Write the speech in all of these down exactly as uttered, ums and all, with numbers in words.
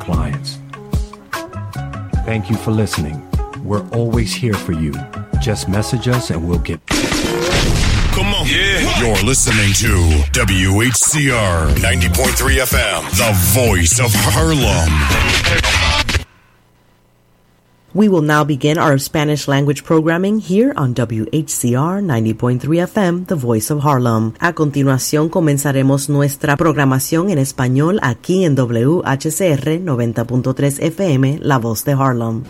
clients. Thank you for listening. We're always here for you. Just message us and we'll get... Come on. Yeah. You're listening to W H C R ninety point three F M, the voice of Harlem. We will now begin our Spanish language programming here on W H C R ninety point three F M, the voice of Harlem. A continuación comenzaremos nuestra programación en español aquí en W H C R noventa punto tres F M, la voz de Harlem.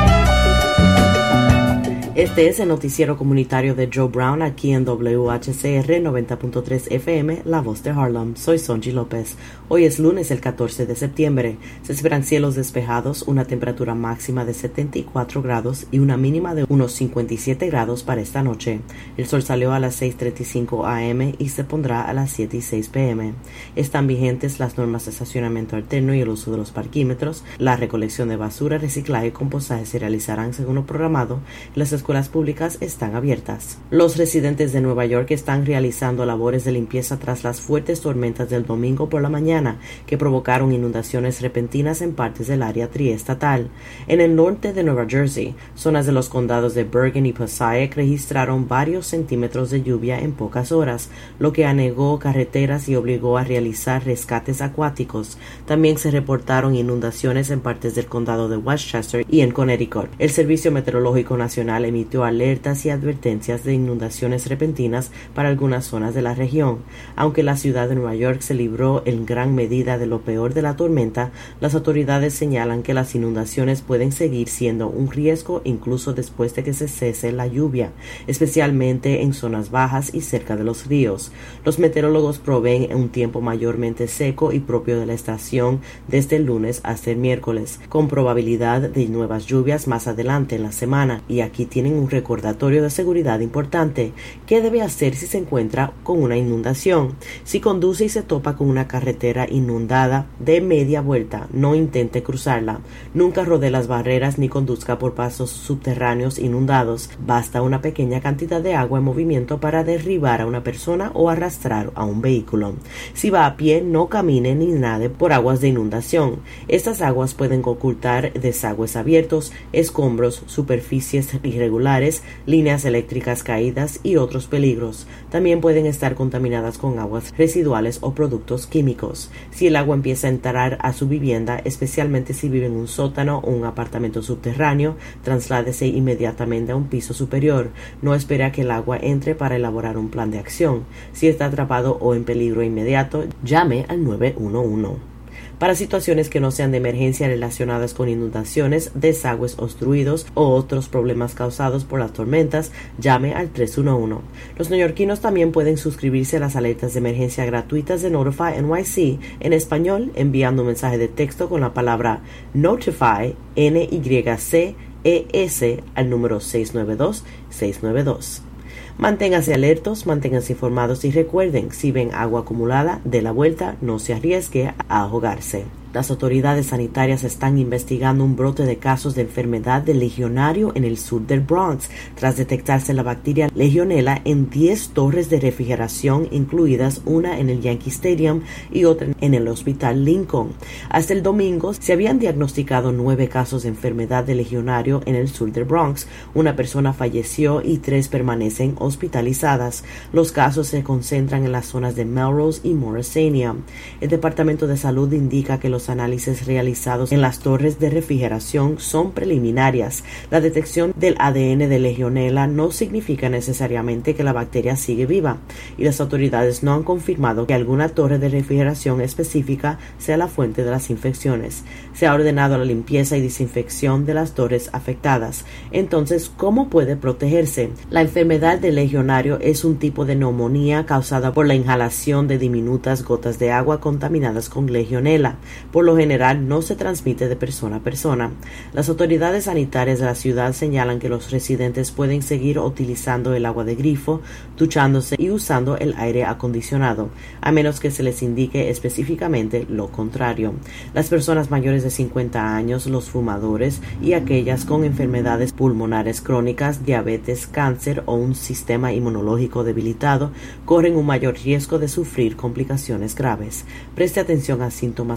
Este es el noticiero comunitario de Joe Brown aquí en W H C R noventa punto tres F M, la voz de Harlem. Soy Sonji López. Hoy es lunes el catorce de septiembre. Se esperan cielos despejados, una temperatura máxima de setenta y cuatro grados y una mínima de unos cincuenta y siete grados para esta noche. El sol salió a las seis treinta y cinco A M y se pondrá a las siete y seis P M. Están vigentes las normas de estacionamiento alterno y el uso de los parquímetros. La recolección de basura, reciclaje y compostaje se realizarán según lo programado. Las escuelas públicas están abiertas. Los residentes de Nueva York están realizando labores de limpieza tras las fuertes tormentas del domingo por la mañana que provocaron inundaciones repentinas en partes del área triestatal. En el norte de Nueva Jersey, zonas de los condados de Bergen y Passaic registraron varios centímetros de lluvia en pocas horas, lo que anegó carreteras y obligó a realizar rescates acuáticos. También se reportaron inundaciones en partes del condado de Westchester y en Connecticut. El Servicio Meteorológico Nacional emitió alertas y advertencias de inundaciones repentinas para algunas zonas de la región. Aunque la ciudad de Nueva York se libró en gran medida de lo peor de la tormenta, las autoridades señalan que las inundaciones pueden seguir siendo un riesgo incluso después de que se cese la lluvia, especialmente en zonas bajas y cerca de los ríos. Los meteorólogos proveen un tiempo mayormente seco y propio de la estación desde el lunes hasta el miércoles, con probabilidad de nuevas lluvias más adelante en la semana, y aquí tienen un recordatorio de seguridad importante. ¿Qué debe hacer si se encuentra con una inundación? Si conduce y se topa con una carretera inundada, dé media vuelta, no intente cruzarla. Nunca rodee las barreras ni conduzca por pasos subterráneos inundados. Basta una pequeña cantidad de agua en movimiento para derribar a una persona o arrastrar a un vehículo. Si va a pie, no camine ni nade por aguas de inundación. Estas aguas pueden ocultar desagües abiertos, escombros, superficies irregulares, líneas eléctricas caídas y otros peligros. También pueden estar contaminadas con aguas residuales o productos químicos. Si el agua empieza a entrar a su vivienda, especialmente si vive en un sótano o un apartamento subterráneo, trasládese inmediatamente a un piso superior. No espere a que el agua entre para elaborar un plan de acción. Si está atrapado o en peligro inmediato, llame al nueve uno uno. Para situaciones que no sean de emergencia relacionadas con inundaciones, desagües obstruidos o otros problemas causados por las tormentas, llame al tres uno uno. Los neoyorquinos también pueden suscribirse a las alertas de emergencia gratuitas de Notify N Y C en español enviando un mensaje de texto con la palabra Notify, N Y C E S, al número seis nueve dos seis nueve dos. Manténganse alertos, manténganse informados y recuerden, si ven agua acumulada, dé la vuelta, no se arriesgue a ahogarse. Las autoridades sanitarias están investigando un brote de casos de enfermedad del legionario en el sur del Bronx, tras detectarse la bacteria Legionella en diez torres de refrigeración, incluidas una en el Yankee Stadium y otra en el Hospital Lincoln. Hasta el domingo se habían diagnosticado nueve casos de enfermedad del legionario en el sur del Bronx. Una persona falleció y tres permanecen hospitalizadas. Los casos se concentran en las zonas de Melrose y Morrisania. El Departamento de Salud indica que los análisis realizados en las torres de refrigeración son preliminarias. La detección del A D N de Legionella no significa necesariamente que la bacteria sigue viva, y las autoridades no han confirmado que alguna torre de refrigeración específica sea la fuente de las infecciones. Se ha ordenado la limpieza y desinfección de las torres afectadas. Entonces, ¿cómo puede protegerse? La enfermedad del legionario es un tipo de neumonía causada por la inhalación de diminutas gotas de agua contaminadas con Legionella. Por lo general, no se transmite de persona a persona. Las autoridades sanitarias de la ciudad señalan que los residentes pueden seguir utilizando el agua de grifo, duchándose y usando el aire acondicionado, a menos que se les indique específicamente lo contrario. Las personas mayores de cincuenta años, los fumadores y aquellas con enfermedades pulmonares crónicas, diabetes, cáncer o un sistema inmunológico debilitado corren un mayor riesgo de sufrir complicaciones graves. Preste atención a síntomas como fiebre,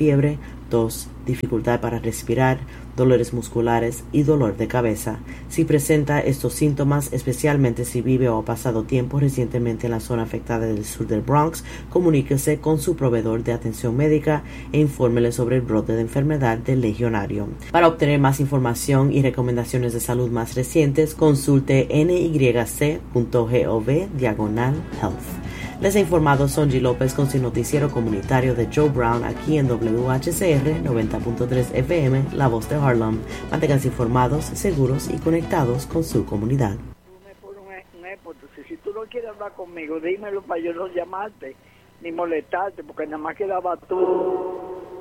fiebre, tos, dificultad para respirar, dolores musculares y dolor de cabeza. Si presenta estos síntomas, especialmente si vive o ha pasado tiempo recientemente en la zona afectada del sur del Bronx, comuníquese con su proveedor de atención médica e infórmele sobre el brote de enfermedad del legionario. Para obtener más información y recomendaciones de salud más recientes, consulte nyc.gov diagonal health. Les ha informado Sonji López con su noticiero comunitario de Joe Brown aquí en W H C R noventa punto tres F M, La Voz de Harlem. Manténganse informados, seguros y conectados con su comunidad. Si tú no quieres hablar conmigo, dímelo para yo no llamarte ni molestarte, porque nada más quedaba tú.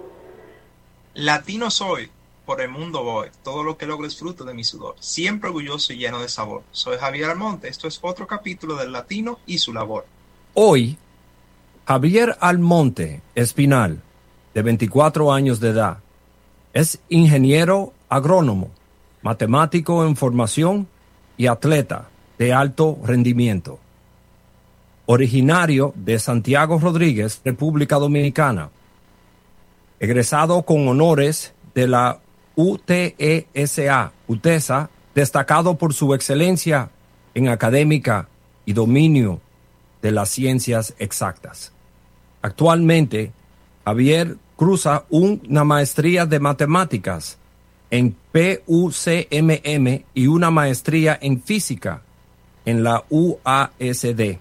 Latino soy, por el mundo voy, todo lo que logro es fruto de mi sudor, siempre orgulloso y lleno de sabor. Soy Javier Almonte, esto es otro capítulo del Latino y su labor. Hoy, Javier Almonte Espinal, de veinticuatro años de edad, es ingeniero agrónomo, matemático en formación y atleta de alto rendimiento. Originario de Santiago Rodríguez, República Dominicana. Egresado con honores de la U T E S A, UTESA, destacado por su excelencia en académica y dominio de las ciencias exactas. Actualmente, Javier cursa una maestría de matemáticas en P U C M M y una maestría en física en la U A S D,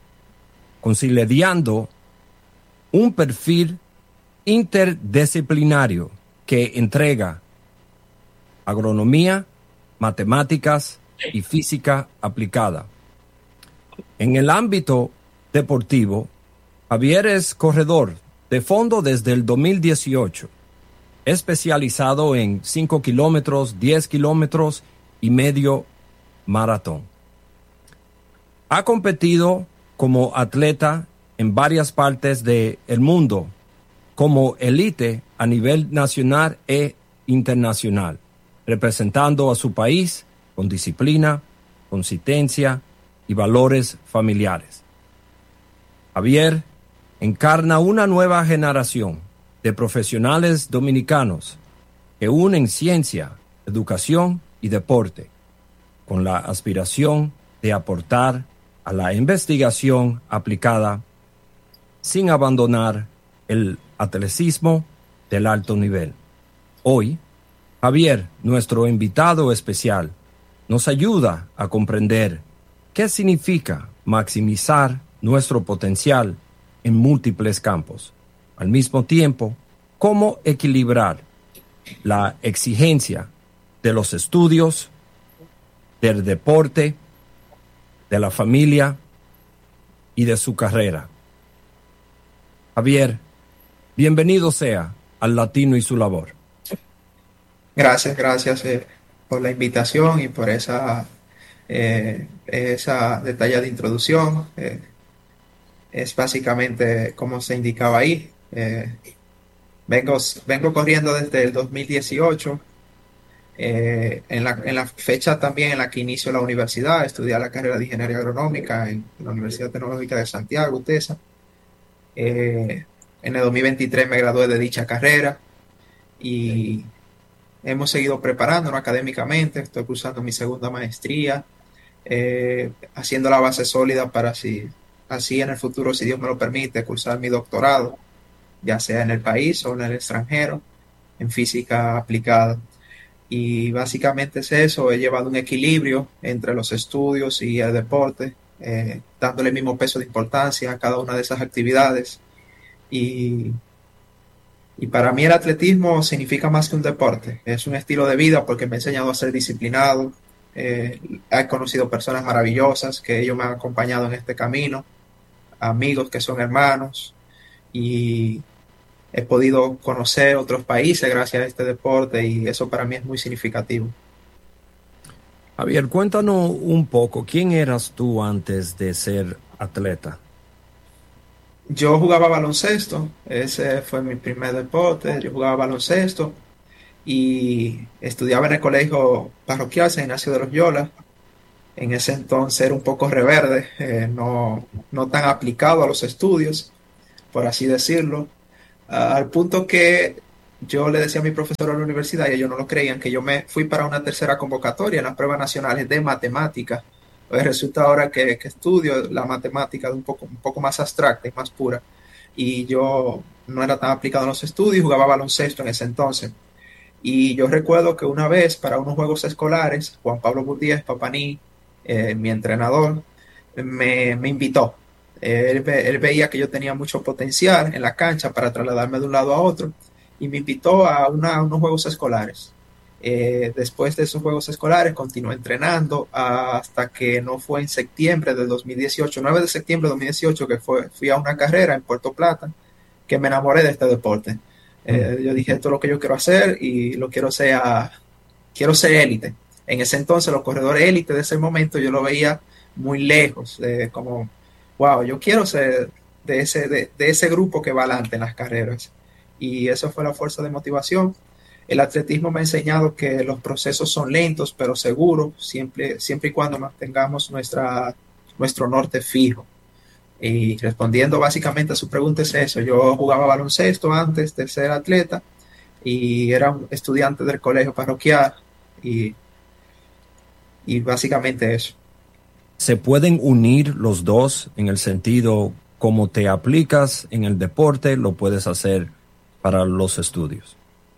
conciliando un perfil interdisciplinario que entrega agronomía, matemáticas y física aplicada. En el ámbito deportivo, Javier es corredor de fondo desde el dos mil dieciocho, especializado en cinco kilómetros, diez kilómetros y medio maratón. Ha competido como atleta en varias partes del mundo, como elite a nivel nacional e internacional, representando a su país con disciplina, consistencia y valores familiares. Javier encarna una nueva generación de profesionales dominicanos que unen ciencia, educación y deporte con la aspiración de aportar a la investigación aplicada sin abandonar el atletismo del alto nivel. Hoy, Javier, nuestro invitado especial, nos ayuda a comprender qué significa maximizar nuestro potencial en múltiples campos. Al mismo tiempo, cómo equilibrar la exigencia de los estudios, del deporte, de la familia y de su carrera. Javier, bienvenido sea al Latino y su labor. Gracias, gracias eh, por la invitación y por esa, eh, esa detallada introducción. Eh, es básicamente como se indicaba ahí. Eh, vengo, vengo corriendo desde el dos mil dieciocho. Eh, en, la, en la fecha también en la que inicio la universidad, estudié la carrera de Ingeniería Agronómica en la Universidad Tecnológica de Santiago, UTESA. Eh, en el dos mil veintitrés me gradué de dicha carrera y hemos seguido preparándonos académicamente. Estoy cursando mi segunda maestría, eh, haciendo la base sólida para así, así en el futuro, si Dios me lo permite, cursar mi doctorado, ya sea en el país o en el extranjero, en física aplicada. Y básicamente es eso, he llevado un equilibrio entre los estudios y el deporte, eh, dándole el mismo peso de importancia a cada una de esas actividades. Y, y para mí el atletismo significa más que un deporte, es un estilo de vida porque me ha enseñado a ser disciplinado. Eh, he conocido personas maravillosas que ellos me han acompañado en este camino, amigos que son hermanos, y he podido conocer otros países gracias a este deporte y eso para mí es muy significativo. Javier, cuéntanos un poco, ¿quién eras tú antes de ser atleta? Yo jugaba baloncesto, ese fue mi primer deporte. Yo jugaba baloncesto y estudiaba en el colegio parroquial San Ignacio de Loyola. En ese entonces era un poco rebelde, eh, no, no tan aplicado a los estudios, por así decirlo. al punto que yo le decía a mi profesor a la universidad, y ellos no lo creían, que yo me fui para una tercera convocatoria en las pruebas nacionales de matemática. Pues resulta ahora que, que estudio la matemática de un poco, un poco más abstracta y más pura, y yo no era tan aplicado en los estudios, jugaba baloncesto en ese entonces. Y yo recuerdo que una vez para unos juegos escolares, Juan Pablo Gutiérrez Papaní, eh, mi entrenador, me, me invitó. Él, él veía que yo tenía mucho potencial en la cancha para trasladarme de un lado a otro y me invitó a, una, a unos juegos escolares. Eh, después de esos juegos escolares continué entrenando hasta que no fue en septiembre del dos mil dieciocho, nueve de septiembre de dos mil dieciocho, que fue, fui a una carrera en Puerto Plata, que me enamoré de este deporte. Eh, yo dije, esto es lo que yo quiero hacer y lo quiero ser, a, quiero ser élite. En ese entonces los corredores élite de ese momento yo lo veía muy lejos, eh, como, wow, yo quiero ser de ese, de, de ese grupo que va adelante en las carreras. Y eso fue la fuerza de motivación. El atletismo me ha enseñado que los procesos son lentos pero seguros, siempre, siempre y cuando mantengamos nuestra, nuestro norte fijo. Y respondiendo básicamente a su pregunta es eso. Yo jugaba baloncesto antes de ser atleta y era un estudiante del colegio parroquial y, y básicamente eso. ¿Se pueden unir los dos en el sentido como te aplicas en el deporte, lo puedes hacer para los estudios?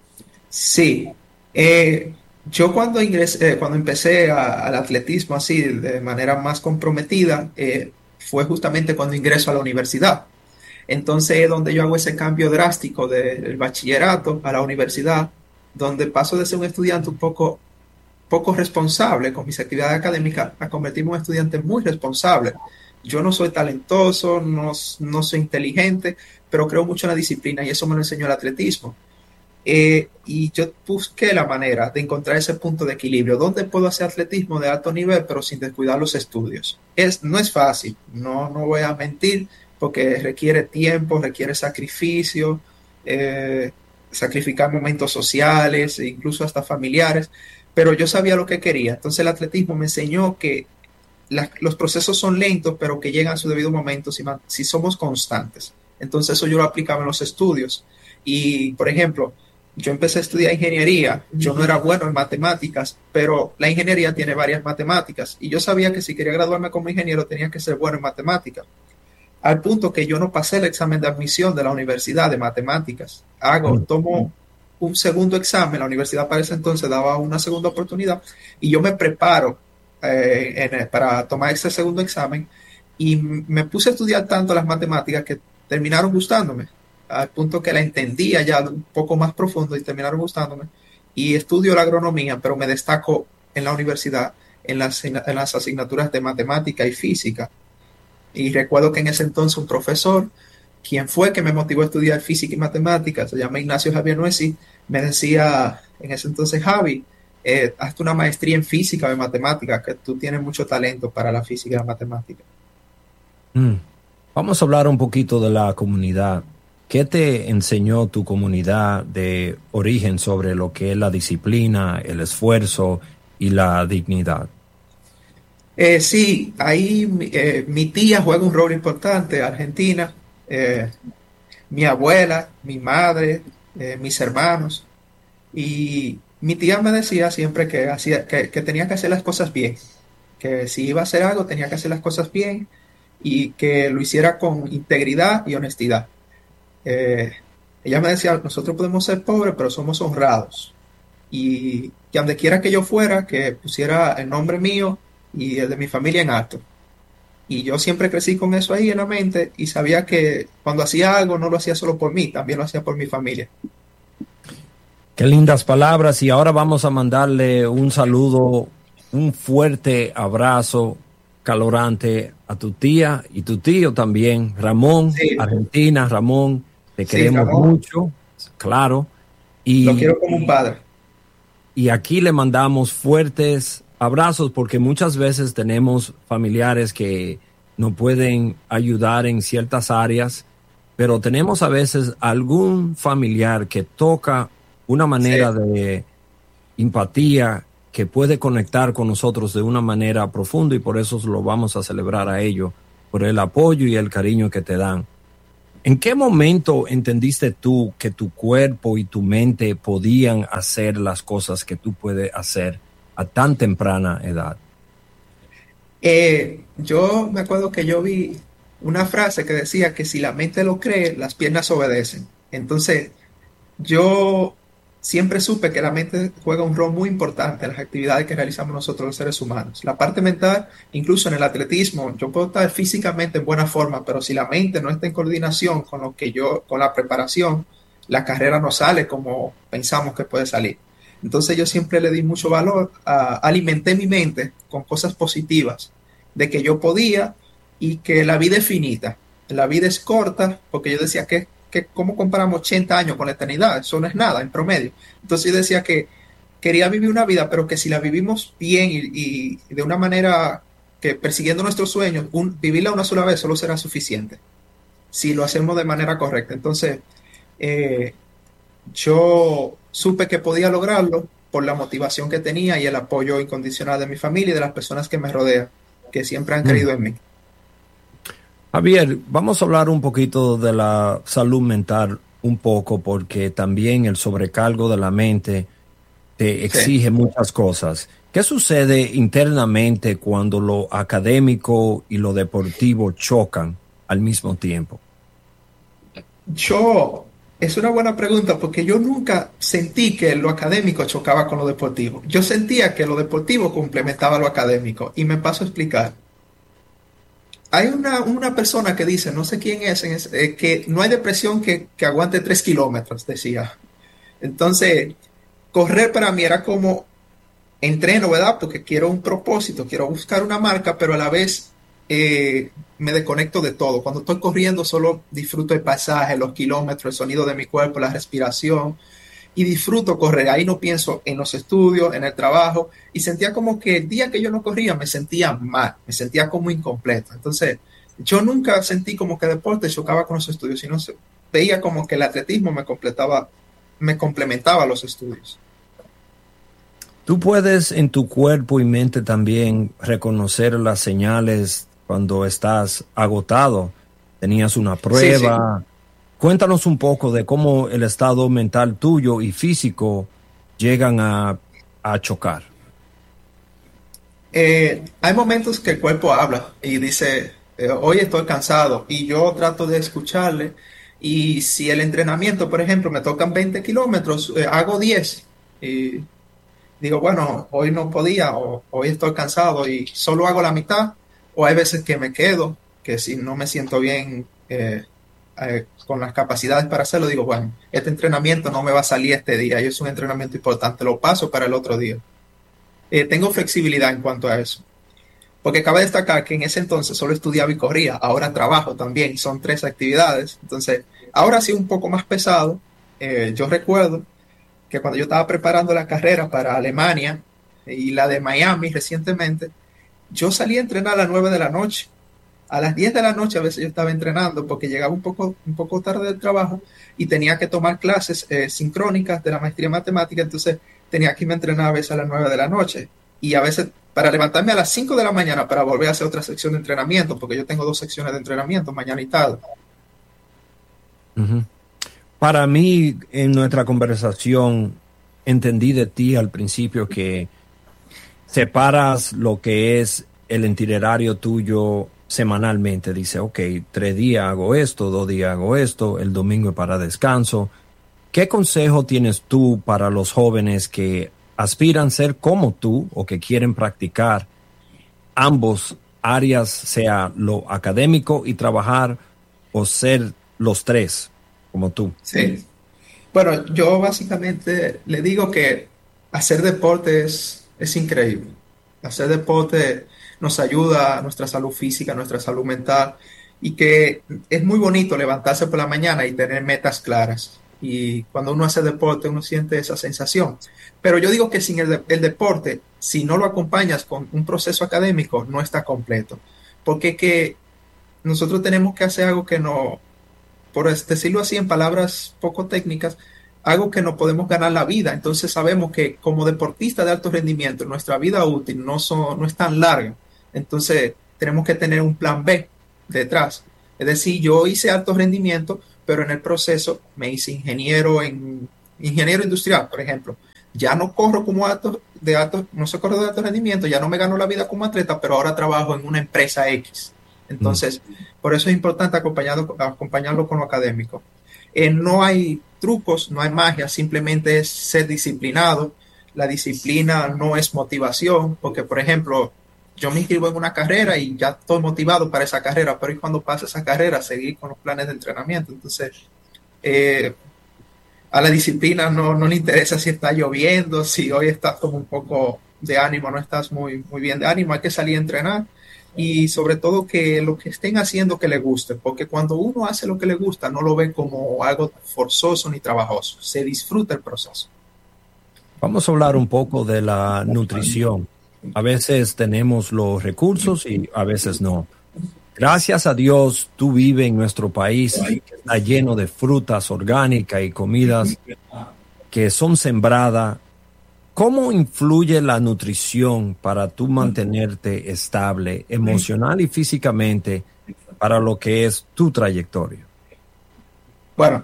Sí. Eh, yo cuando ingresé, eh, cuando empecé a, al atletismo así de manera más comprometida, eh, fue justamente cuando ingreso a la universidad. Entonces es donde yo hago ese cambio drástico del bachillerato a la universidad, donde paso de ser un estudiante un poco, poco responsable con mis actividades académicas a convertirme en un estudiante muy responsable. Yo no soy talentoso, no, no soy inteligente, pero creo mucho en la disciplina y eso me lo enseñó el atletismo. Eh, y yo busqué la manera de encontrar ese punto de equilibrio, donde puedo hacer atletismo de alto nivel pero sin descuidar los estudios. Es, no es fácil, no, no voy a mentir, porque requiere tiempo, requiere sacrificio, eh, sacrificar momentos sociales, e incluso hasta familiares, pero yo sabía lo que quería. Entonces el atletismo me enseñó que la, los procesos son lentos pero que llegan a su debido momento si, si somos constantes. Entonces eso yo lo aplicaba en los estudios y, por ejemplo, yo empecé a estudiar ingeniería, yo no era bueno en matemáticas, pero la ingeniería tiene varias matemáticas y yo sabía que si quería graduarme como ingeniero tenía que ser bueno en matemáticas, al punto que yo no pasé el examen de admisión de la universidad de matemáticas. Hago, tomo un segundo examen, la universidad para ese entonces daba una segunda oportunidad y yo me preparo eh, en, para tomar ese segundo examen y me puse a estudiar tanto las matemáticas que terminaron gustándome, al punto que la entendía ya un poco más profundo y terminaron gustándome. Y estudio la agronomía, pero me destaco en la universidad en las, en las asignaturas de matemática y física. Y recuerdo que en ese entonces un profesor, quien fue que me motivó a estudiar física y matemáticas, se llama Ignacio Javier Nuesi, me decía en ese entonces, Javi, eh, hazte una maestría en física o en matemáticas, que tú tienes mucho talento para la física y la matemática. Mm. Vamos a hablar un poquito de la comunidad. ¿Qué te enseñó tu comunidad de origen sobre lo que es la disciplina, el esfuerzo y la dignidad? Eh, sí, ahí eh, mi tía juega un rol importante, Argentina, eh, mi abuela, mi madre, eh, mis hermanos. Y mi tía me decía siempre que, hacía, que, que tenía que hacer las cosas bien, que si iba a hacer algo tenía que hacer las cosas bien y que lo hiciera con integridad y honestidad. Eh, ella me decía, nosotros podemos ser pobres, pero somos honrados. Y que donde quiera que yo fuera, que pusiera el nombre mío y el de mi familia en alto. Y yo siempre crecí con eso ahí en la mente y sabía que cuando hacía algo no lo hacía solo por mí, también lo hacía por mi familia. Qué lindas palabras. Y ahora vamos a mandarle un saludo, un fuerte abrazo calorante a tu tía y tu tío también, Ramón, sí. Argentina. Ramón, te sí, queremos Ramón. mucho, claro. Y, lo quiero como un padre. Y aquí le mandamos fuertes abrazos porque muchas veces tenemos familiares que no pueden ayudar en ciertas áreas, pero tenemos a veces algún familiar que toca una manera sí. de empatía que puede conectar con nosotros de una manera profunda y por eso lo vamos a celebrar a ellos, por el apoyo y el cariño que te dan. ¿En qué momento entendiste tú que tu cuerpo y tu mente podían hacer las cosas que tú puedes hacer a tan temprana edad? Eh, yo me acuerdo que yo vi una frase que decía que si la mente lo cree, las piernas obedecen. Entonces, yo siempre supe que la mente juega un rol muy importante en las actividades que realizamos nosotros los seres humanos. La parte mental, incluso en el atletismo, yo puedo estar físicamente en buena forma, pero si la mente no está en coordinación con lo que yo, con la preparación, la carrera no sale como pensamos que puede salir. Entonces yo siempre le di mucho valor, a, alimenté mi mente con cosas positivas, de que yo podía y que la vida es finita. La vida es corta, porque yo decía que que cómo comparamos ochenta años con la eternidad, eso no es nada en promedio. Entonces yo decía que quería vivir una vida, pero que si la vivimos bien y, y de una manera que persiguiendo nuestros sueños, un, vivirla una sola vez solo será suficiente, si lo hacemos de manera correcta. Entonces eh, yo supe que podía lograrlo por la motivación que tenía y el apoyo incondicional de mi familia y de las personas que me rodean, que siempre han creído mm. en mí. Javier, vamos a hablar un poquito de la salud mental, un poco, porque también el sobrecargo de la mente te exige sí. muchas cosas. ¿Qué sucede internamente cuando lo académico y lo deportivo chocan al mismo tiempo? Yo, es una buena pregunta, porque yo nunca sentí que lo académico chocaba con lo deportivo. Yo sentía que lo deportivo complementaba lo académico, y me paso a explicar. Hay una, una persona que dice, no sé quién es, eh, que no hay depresión que, que aguante tres kilómetros, decía. Entonces, correr para mí era como entreno, ¿verdad? Porque quiero un propósito, quiero buscar una marca, pero a la vez eh, me desconecto de todo. Cuando estoy corriendo solo disfruto el paisaje, los kilómetros, el sonido de mi cuerpo, la respiración, y disfruto correr. Ahí no pienso en los estudios, en el trabajo, y sentía como que el día que yo no corría me sentía mal, me sentía como incompleto. Entonces, yo nunca sentí como que deporte chocaba con los estudios, sino veía como que el atletismo me completaba, me complementaba los estudios. Tú puedes en tu cuerpo y mente también reconocer las señales cuando estás agotado. Tenías una prueba. Sí, sí. Cuéntanos un poco de cómo el estado mental tuyo y físico llegan a, a chocar. Eh, hay momentos que el cuerpo habla y dice, eh, hoy estoy cansado, y yo trato de escucharle. Y si el entrenamiento, por ejemplo, me tocan veinte kilómetros, eh, hago diez. Y digo, bueno, hoy no podía, o hoy estoy cansado y solo hago la mitad. O hay veces que me quedo, que si no me siento bien eh, eh, con las capacidades para hacerlo, digo, bueno, este entrenamiento no me va a salir este día y es un entrenamiento importante, lo paso para el otro día. Eh, tengo flexibilidad en cuanto a eso, porque cabe destacar que en ese entonces solo estudiaba y corría, ahora trabajo también, son tres actividades. Entonces ahora sí un poco más pesado. Eh, yo recuerdo que cuando yo estaba preparando la carrera para Alemania y la de Miami recientemente, yo salí a entrenar a las nueve de la noche. A las diez de la noche a veces yo estaba entrenando porque llegaba un poco, un poco tarde del trabajo y tenía que tomar clases eh, sincrónicas de la maestría en matemática. Entonces tenía que irme a entrenar a veces a las nueve de la noche y a veces para levantarme a las cinco de la mañana para volver a hacer otra sección de entrenamiento, porque yo tengo dos secciones de entrenamiento, mañana y tarde. Uh-huh. Para mí, en nuestra conversación, entendí de ti al principio que separas lo que es el itinerario tuyo semanalmente. Dice, ok, tres días hago esto, dos días hago esto, el domingo es para descanso. ¿Qué consejo tienes tú para los jóvenes que aspiran a ser como tú o que quieren practicar ambos áreas, sea lo académico y trabajar, o ser los tres como tú? Sí. Bueno, yo básicamente le digo que hacer deporte es, es increíble. Hacer deporte nos ayuda a nuestra salud física, a nuestra salud mental, y que es muy bonito levantarse por la mañana y tener metas claras. Y cuando uno hace deporte, uno siente esa sensación. Pero yo digo que sin el, de, el deporte, si no lo acompañas con un proceso académico, no está completo. Porque que nosotros tenemos que hacer algo que no, por decirlo así en palabras poco técnicas, algo que no podemos ganar la vida. Entonces sabemos que como deportista de alto rendimiento, nuestra vida útil no, son, no es tan larga. Entonces tenemos que tener un plan B detrás Es decir, yo hice alto rendimiento, pero en el proceso me hice ingeniero en ingeniero industrial, por ejemplo. Ya no corro como alto, de alto, no se corre de alto rendimiento, ya no me gano la vida como atleta, pero ahora trabajo en una empresa X. Entonces, mm. por eso es importante acompañado, acompañarlo con lo académico. Eh, no hay trucos, no hay magia, simplemente es ser disciplinado. La disciplina no es motivación, porque, por ejemplo, yo me inscribo en una carrera y ya estoy motivado para esa carrera, pero ¿y cuando pasa esa carrera? Seguir con los planes de entrenamiento. Entonces, eh, a la disciplina no, no le interesa si está lloviendo, si hoy estás como un poco de ánimo, no estás muy, muy bien de ánimo, hay que salir a entrenar y sobre todo que lo que estén haciendo que le guste, porque cuando uno hace lo que le gusta no lo ve como algo forzoso ni trabajoso, se disfruta el proceso. Vamos a hablar un poco de la nutrición. A veces tenemos los recursos y a veces no. Gracias a Dios, tú vives en nuestro país que está lleno de frutas orgánicas y comidas que son sembradas. ¿Cómo influye la nutrición para tú mantenerte estable emocional y físicamente para lo que es tu trayectoria? Bueno,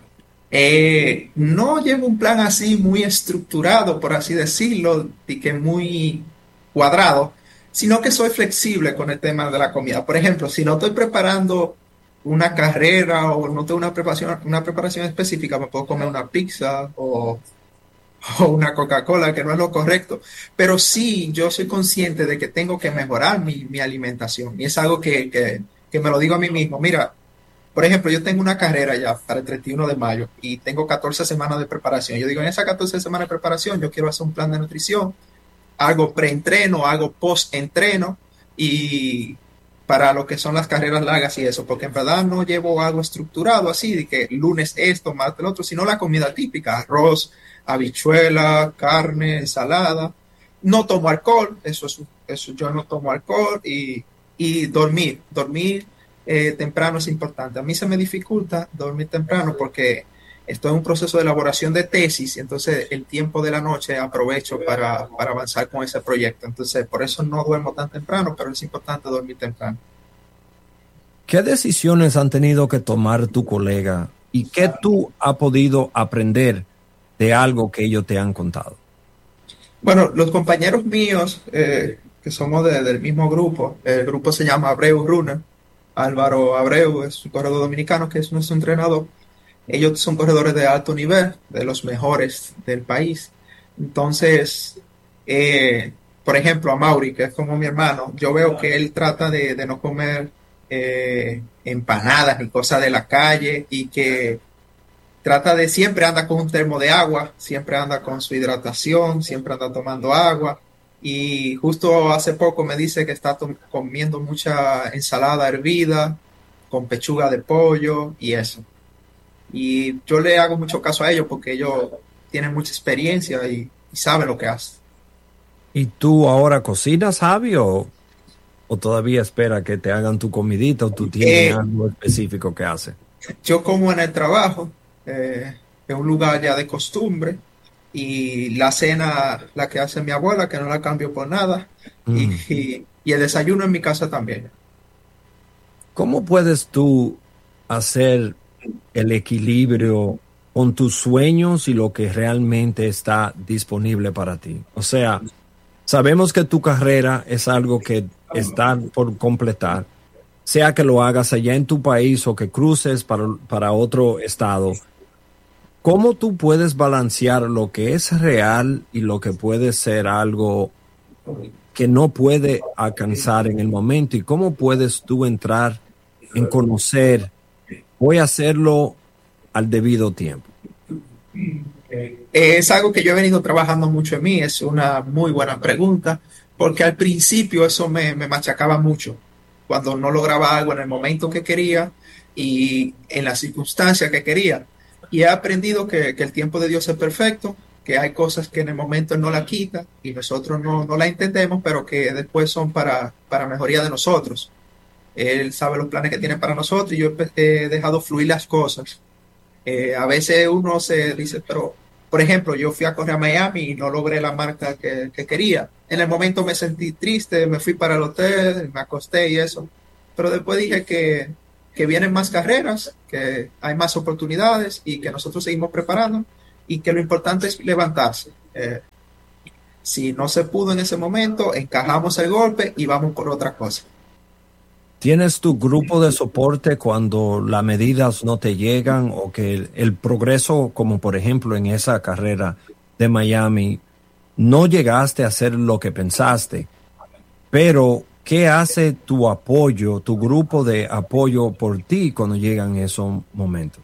eh, no llevo un plan así muy estructurado, por así decirlo, y que muy cuadrado, sino que soy flexible con el tema de la comida. Por ejemplo, si no estoy preparando una carrera o no tengo una preparación, una preparación específica, me puedo comer una pizza o, o una Coca-Cola, que no es lo correcto. Pero sí, yo soy consciente de que tengo que mejorar mi, mi alimentación. Y es algo que, que, que me lo digo a mí mismo. Mira, por ejemplo, yo tengo una carrera ya para el treinta y uno de mayo y tengo catorce semanas de preparación. Yo digo, en esas catorce semanas de preparación, yo quiero hacer un plan de nutrición. Hago preentreno, hago postentreno y para lo que son las carreras largas y eso, porque en verdad no llevo algo estructurado así, de que lunes esto, martes el otro, sino la comida típica, arroz, habichuela, carne, ensalada. No tomo alcohol, eso es, eso yo no tomo alcohol y, y dormir, dormir eh, temprano es importante. A mí se me dificulta dormir temprano porque estoy en un proceso de elaboración de tesis y entonces el tiempo de la noche aprovecho para, para avanzar con ese proyecto. Entonces, por eso no duermo tan temprano, pero es importante dormir temprano. ¿Qué decisiones han tenido que tomar tu colega y qué tú has podido aprender de algo que ellos te han contado? Bueno, los compañeros míos, eh, que somos de, del mismo grupo, el grupo se llama Abreu Runner. Álvaro Abreu es un corredor dominicano que es nuestro entrenador. Ellos son corredores de alto nivel, de los mejores del país. Entonces, eh, por ejemplo, a Mauri, que es como mi hermano, yo veo que él trata de, de no comer eh, empanadas ni cosas de la calle y que trata de siempre anda con un termo de agua, siempre anda con su hidratación, siempre anda tomando agua. Y justo hace poco me dice que está to- comiendo mucha ensalada hervida con pechuga de pollo y eso. Y yo le hago mucho caso a ellos porque ellos tienen mucha experiencia y, y saben lo que hacen. ¿Y tú ahora cocinas, Javi, o, o todavía espera que te hagan tu comidita o tú tienes eh, algo específico que haces? Yo como en el trabajo, eh, en un lugar ya de costumbre, y la cena la que hace mi abuela, que no la cambio por nada, mm. y, y, y el desayuno en mi casa también. ¿Cómo puedes tú hacer el equilibrio con tus sueños y lo que realmente está disponible para ti? O sea, sabemos que tu carrera es algo que está por completar, sea que lo hagas allá en tu país o que cruces para, para otro estado. ¿Cómo tú puedes balancear lo que es real y lo que puede ser algo que no puede alcanzar en el momento? ¿Y cómo puedes tú entrar en conocer, voy a hacerlo al debido tiempo? Es algo que yo he venido trabajando mucho en mí, es una muy buena pregunta, porque al principio eso me, me machacaba mucho, cuando no lograba algo en el momento que quería y en la circunstancia que quería. Y he aprendido que, que el tiempo de Dios es perfecto, que hay cosas que en el momento no la quita y nosotros no, no la entendemos, pero que después son para, para mejoría de nosotros. Él sabe los planes que tiene para nosotros y yo he dejado fluir las cosas. Eh, a veces uno se dice, pero, por ejemplo, yo fui a correr a Miami y no logré la marca que, que quería. En el momento me sentí triste, me fui para el hotel, me acosté y eso. Pero después dije que que vienen más carreras, que hay más oportunidades y que nosotros seguimos preparando y que lo importante es levantarse. Eh, si no se pudo en ese momento, encajamos el golpe y vamos por otra cosa. ¿Tienes tu grupo de soporte cuando las medidas no te llegan o que el, el progreso, como por ejemplo en esa carrera de Miami, no llegaste a hacer lo que pensaste? Pero, ¿qué hace tu apoyo, tu grupo de apoyo por ti cuando llegan esos momentos?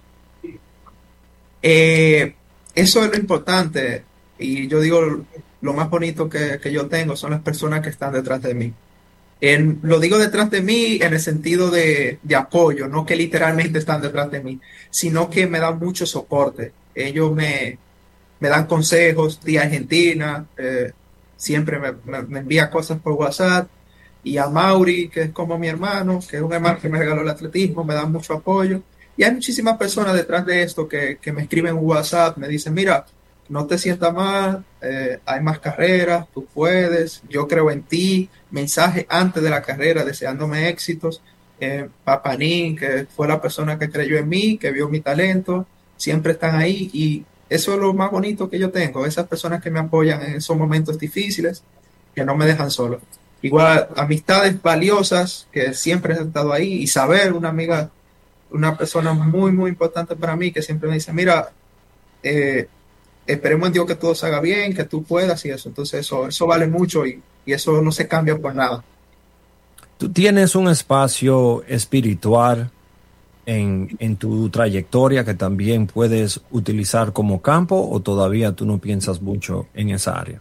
Eh, eso es lo importante. Y yo digo, lo más bonito que, que yo tengo son las personas que están detrás de mí. En, lo digo detrás de mí en el sentido de, de apoyo, no que literalmente están detrás de mí, sino que me dan mucho soporte. Ellos me, me dan consejos de Argentina, eh, siempre me, me, me envía cosas por WhatsApp. Y a Mauri, que es como mi hermano, que es un hermano que me regaló el atletismo, me dan mucho apoyo. Y hay muchísimas personas detrás de esto que, que me escriben en WhatsApp, me dicen, mira, no te sientas mal, eh, hay más carreras, tú puedes, yo creo en ti. Mensaje antes de la carrera deseándome éxitos. Eh, Papanín, que fue la persona que creyó en mí, que vio mi talento, siempre están ahí y eso es lo más bonito que yo tengo, esas personas que me apoyan en esos momentos difíciles, que no me dejan solo. Igual, amistades valiosas que siempre han estado ahí. Isabel, una amiga, una persona muy, muy importante para mí, que siempre me dice, mira, eh, esperemos en Dios que todo se haga bien, que tú puedas y eso. Entonces eso, eso vale mucho y, y eso no se cambia por nada. ¿Tú tienes un espacio espiritual en, en tu trayectoria que también puedes utilizar como campo o todavía tú no piensas mucho en esa área?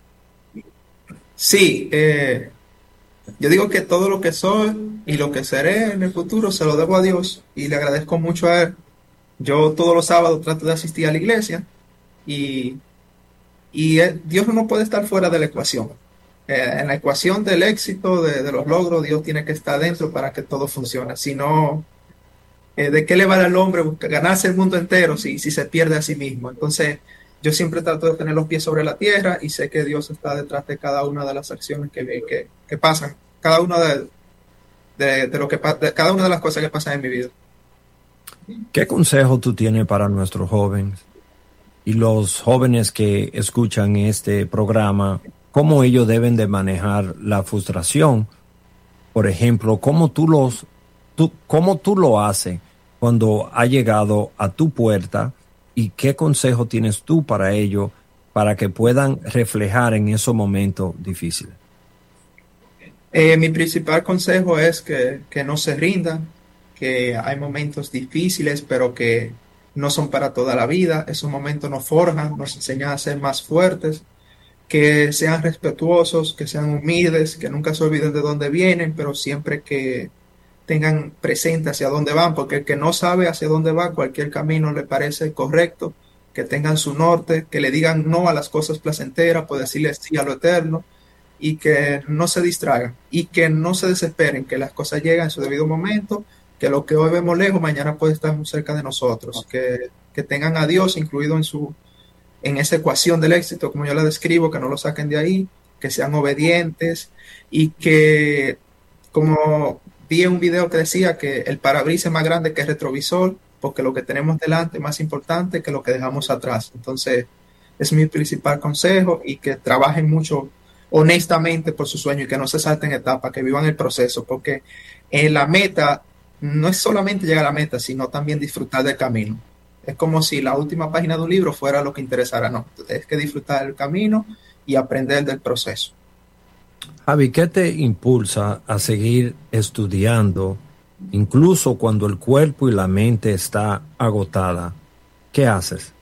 Sí, eh, yo digo que todo lo que soy y lo que seré en el futuro se lo debo a Dios y le agradezco mucho a Él. Yo todos los sábados trato de asistir a la iglesia y, y él, Dios no puede estar fuera de la ecuación. Eh, en la ecuación del éxito, de, de los logros, Dios tiene que estar dentro para que todo funcione. Si no, eh, ¿de qué le vale al hombre buscar, ganarse el mundo entero si, si se pierde a sí mismo? Entonces, yo siempre trato de tener los pies sobre la tierra y sé que Dios está detrás de cada una de las acciones que, que, que pasan, cada una de, de, de lo que de cada una de las cosas que pasan en mi vida. ¿Qué consejo tú tienes para nuestros jóvenes y los jóvenes que escuchan este programa? ¿Cómo ellos deben de manejar la frustración? Por ejemplo, ¿cómo tú los, tú, cómo tú lo haces cuando ha llegado a tu puerta? ¿Y qué consejo tienes tú para ellos para que puedan reflejar en esos momentos difíciles? Eh, mi principal consejo es que, que no se rindan, que hay momentos difíciles, pero que no son para toda la vida. Esos momentos nos forjan, nos enseñan a ser más fuertes, que sean respetuosos, que sean humildes, que nunca se olviden de dónde vienen, pero siempre que tengan presente hacia dónde van, porque el que no sabe hacia dónde va, cualquier camino le parece correcto, que tengan su norte, que le digan no a las cosas placenteras, por decirle sí a lo eterno, y que no se distraigan, y que no se desesperen, que las cosas llegan en su debido momento, que lo que hoy vemos lejos, mañana puede estar muy cerca de nosotros, que, que tengan a Dios incluido en su en esa ecuación del éxito, como yo la describo, que no lo saquen de ahí, que sean obedientes, y que, como vi en un video que decía que el parabrisas es más grande que el retrovisor, porque lo que tenemos delante es más importante que lo que dejamos atrás. Entonces, es mi principal consejo, y que trabajen mucho honestamente por su sueño y que no se salten etapas, que vivan el proceso, porque en la meta no es solamente llegar a la meta, sino también disfrutar del camino. Es como si la última página de un libro fuera lo que interesara, no. Es que disfrutar del camino y aprender del proceso. Javi, ¿qué te impulsa a seguir estudiando, incluso cuando el cuerpo y la mente está agotada? ¿Qué haces?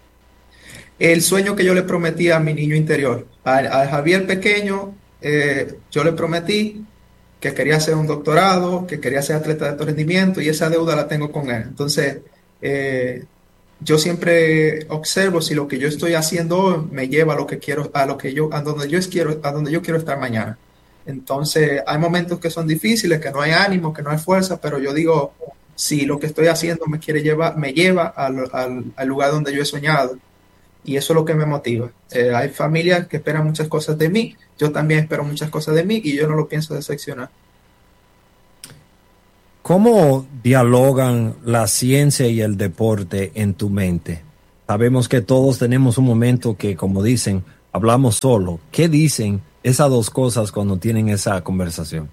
El sueño que yo le prometí a mi niño interior, a, a Javier pequeño, eh, yo le prometí que quería hacer un doctorado, que quería ser atleta de alto rendimiento, y esa deuda la tengo con él. Entonces, eh, yo siempre observo si lo que yo estoy haciendo hoy me lleva a lo que quiero, a lo que yo, a donde yo quiero, a donde yo quiero estar mañana. Entonces, hay momentos que son difíciles, que no hay ánimo, que no hay fuerza, pero yo digo, si lo que estoy haciendo me quiere llevar, me lleva al, al, al lugar donde yo he soñado, y eso es lo que me motiva. Eh, hay familias que esperan muchas cosas de mí, yo también espero muchas cosas de mí, y yo no lo pienso decepcionar. ¿Cómo dialogan la ciencia y el deporte en tu mente? Sabemos que todos tenemos un momento que, como dicen, hablamos solo. ¿Qué dicen esas dos cosas cuando tienen esa conversación?